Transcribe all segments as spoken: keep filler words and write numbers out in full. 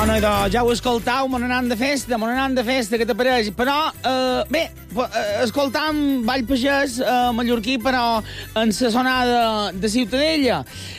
Bueno, idò, ja ho escoltau, mon anant de festa, mon anant de festa, que t'apareix. Però, eh, bé, escoltam Ball Pagès eh, mallorquí, però en la sonada de Ciutadella.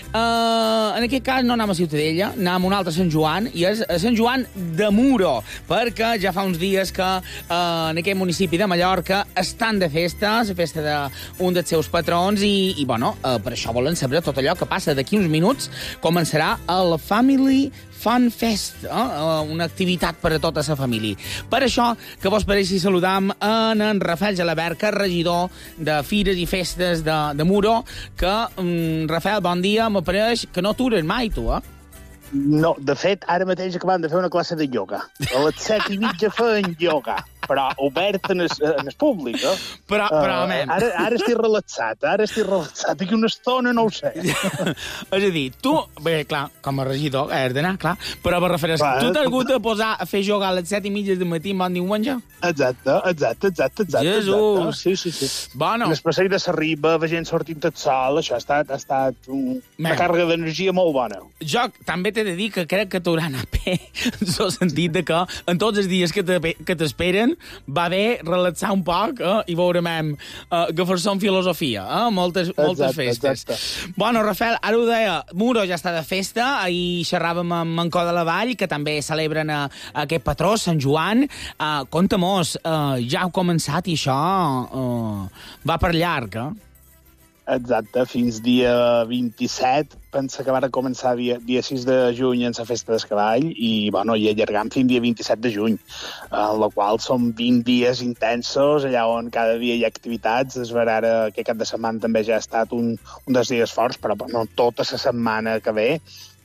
Eh, en aquest cas no anem a Ciutadella, anem a un altre Sant Joan, i és a Sant Joan de Muro, perquè ja fa uns dies que eh, en aquest municipi de Mallorca estan de festa, la festa d'un dels seus patrons, i, i bueno, eh, per això volen saber tot allò que passa. D'aquí uns minuts començarà el Family Fun Fest, eh? Una activitat per a tota la família. Per això, que vos pareixi saludam en en Rafael Gelabert, que és regidor de Fires i Festes de, de Muro, que, um, Rafael, bon dia, m'apareix que no atures mai, tu, eh? No, de fet, ara mateix acabem de fer una classe de ioga. A les set i mitja feien ioga, però obert en el, en el públic, eh? Però, però, uh, men... Ara, ara estic relaxat, ara estic relaxat. D'aquí una estona no ho sé. És a dir, tu... Bé, clar, com a regidor, has d'anar, clar, però me refereix, clar, tu t'has hagut de posar a fer yoga a les set i mitja del matí en bon diumenge? Exacte, exacte, exacte, exacte. Jesús! Exacte. Sí, sí, sí. Bueno. En el passeig de Sarriba, la gent sortint del sol, això ha estat, ha estat un, una càrrega d'energia molt bona. Jo també t'he de dir que crec que t'haurà anat bé, en el sentit de que en tots els dies que t'esperen va bé relaxar un poc, eh, i veurem eh, agafar-se en filosofia, eh, moltes, moltes exacte, festes. Exacte. Bueno, Rafael, ara ho deia, Muro ja està de festa, ahir xerràvem amb Mancó de la Vall, que també celebren a, a aquest patró, Sant Joan. Uh, Conta-mos, uh, ja heu començat i això uh, va per llarg, eh? Exacte, fins dia vint-i-set, pensa que va començar dia, dia sis de juny en la festa del cavall i, bueno, i allargant fins dia vint-i-set de juny, en la qual són vint dies intensos, allà on cada dia hi ha activitats. Es veurà ara que aquest cap de setmana també ja ha estat un, un dels dies forts, però no tota la setmana que ve,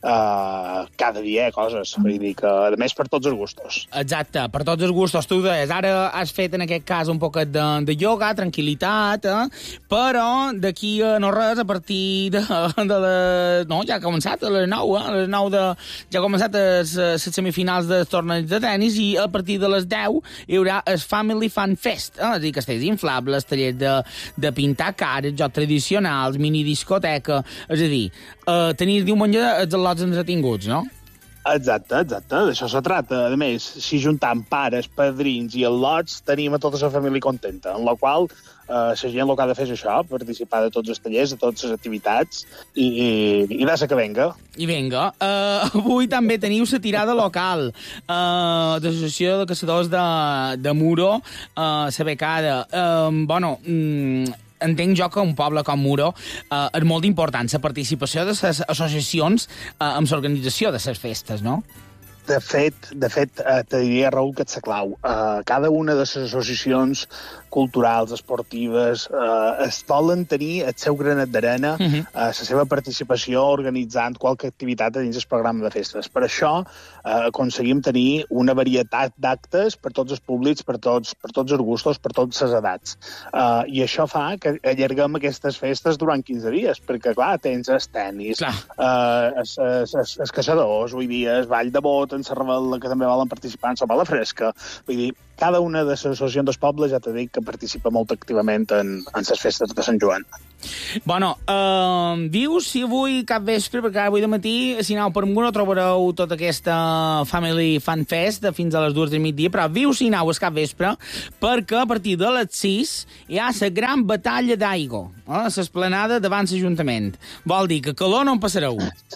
Uh, cada dia hi ha coses, vull dir que, a més, per tots els gustos. Exacte, per tots els gustos. Tu deies, ara has fet en aquest cas un poquet de, de yoga, tranquil·litat, eh? Però d'aquí a no res, a partir de, de les... No, ja ha començat a les nou, eh? A les nou de... Ja ha començat les, les semifinals dels torneigs de tennis i a partir de les deu hi haurà el Family Fun Fest, eh? És a dir, castells inflables, tallers de, de pintar cares, jocs tradicionals, minidiscoteca... És a dir, eh, tenir diumenge els al·lots entretinguts, no? Exacte, exacte, d'això se trata. A més, si juntam pares, padrins i al·lots, tenim a tota la família contenta, en la qual eh, la gent el que ha de fer és això, participar de tots els tallers, de totes les activitats, i, i, i deixa que venga. I venga. Uh, avui també teniu la tirada local uh, de l'Associació de Caçadors de, de Muro, uh, la becada. Uh, bueno... Mm, entenc jo que un poble com Muro eh, és molt important la participació de les associacions eh, amb l'organització de les festes, no? De fet, de fet eh, te diria, Raül, que ets la clau. Eh, cada una de les associacions culturals, esportives, eh, es volen tenir el seu granet d'arena, uh -huh. eh, la seva participació organitzant qualque activitat dins el programa de festes. Per això eh, aconseguim tenir una varietat d'actes per tots els públics, per tots, per tots els gustos, per totes les edats. Eh, I això fa que allarguem aquestes festes durant quinze dies, perquè, clar, tens els tenis, eh, els, els, els, els caçadors, vull dir, el ball de bot, en la Rebel·la, que també volen participar en la bala fresca. Vull dir, cada una de les associacions dels pobles, ja t'he dit, que participa molt activament en, en les festes de Sant Joan. Bueno, uh, dius si avui cap vespre, perquè avui de matí, si aneu per Muro, trobareu tota aquesta Family Fun Fest de fins a les dues del migdia, però viu si aneu cap vespre, perquè a partir de les sis hi ha la gran batalla d'aigua, eh, a l'esplanada davant l'Ajuntament. Vol dir que calor no en passareu.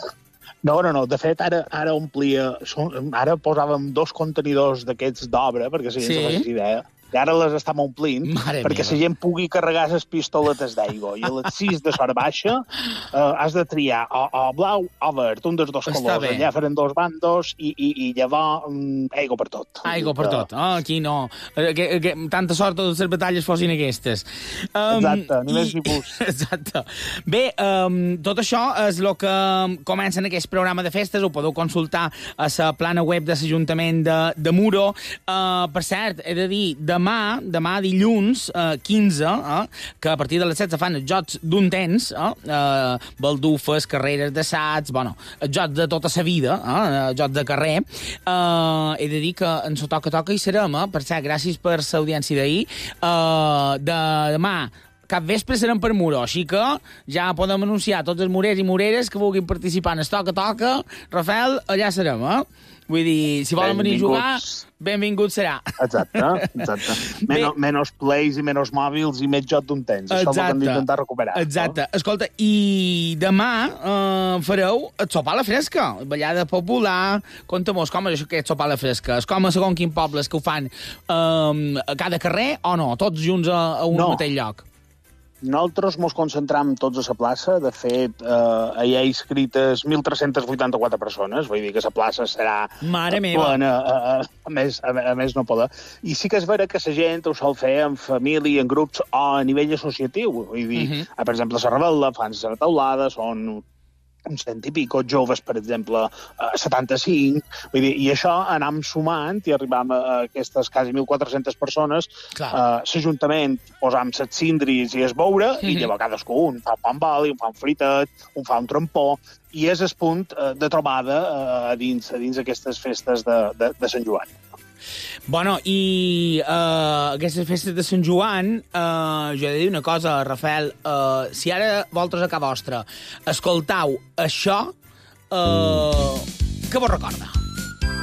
No, no, no. De fet, ara, ara omplia... Ara posàvem dos contenidors d'aquests d'obra, perquè si sí. No idea. I ara les estem omplint, Mare perquè meva. La gent pugui carregar les pistoletes d'aigua. I a les sis de sort baixa eh, has de triar o, o blau o verd, un dels dos Està colors. Bé. Allà faran dos bandos i, i, i llavors um, aigua per tot. Aigua per tot. Oh, aquí no. Que, que, tanta sort totes les batalles fossin aquestes. Um, Exacte, ni més ni plus. Exacte. Bé, um, tot això és el que comença en aquest programa de festes. Ho podeu consultar a la plana web de l'Ajuntament de, de Muro. Uh, per cert, he de dir, demà Demà, demà dilluns, eh, quinze, eh, que a partir de les set se fan els jocs d'un temps, eh, eh, baldufes, carreres d'assats, bueno, els jocs de tota la vida, eh, jocs de carrer. Eh, he de dir que en so toca toca hi serem, eh, per cert, gràcies per l'audiència d'ahir. Eh, de demà cap vespre serem per Muro, així que ja podem anunciar tots els morers i moreres que vulguin participar en el toca-toca. Rafael, allà serem, eh? Vull dir, si volen venir a jugar, benvingut serà. Exacte, exacte. Menos, menos plays i menos mòbils i més joc d'un temps. Això ho hem d'intentar recuperar. Exacte. No? Escolta, i demà eh, fareu el sopar a la fresca, ballada popular. Conta-mos com és aquest sopar a la fresca. És com a segons quins pobles que ho fan eh, a cada carrer o no? Tots junts a, a un no. mateix lloc? Nosaltres ens concentram tots a la plaça. De fet, eh, hi ha inscrites mil tres-cents vuitanta-quatre persones. Vull dir que la plaça serà Mare meva. plena, a, a, a, més, a, a més no poder. I sí que és vera que la gent ho sol fer en família, en grups o a nivell associatiu. Vull dir, uh -huh. per exemple, a la Rebel·la fan la taulada, són uns cent i pico, joves, per exemple, a setanta-cinc, vull dir, i això anam sumant i arribam a aquestes quasi mil quatre-centes persones, uh, l'Ajuntament posam set cindris i es beure, mm -hmm. i llavors cadascú un fa un pa amb oli, un fa un fritet, un fa un trampó, i és el punt uh, de trobada uh, a dins a dins aquestes festes de, de, de Sant Joan. Bueno, i uh, aquestes festes de Sant Joan, uh, jo he de dir una cosa, Rafael, uh, si ara vosaltres a casa vostra escoltau això, uh, què vos recorda?